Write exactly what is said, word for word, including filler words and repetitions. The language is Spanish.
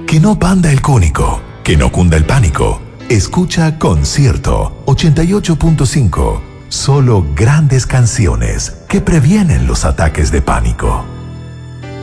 Que no panda el cónico, que no cunda el pánico. Escucha Concierto ochenta y ocho punto cinco. Solo grandes canciones que previenen los ataques de pánico.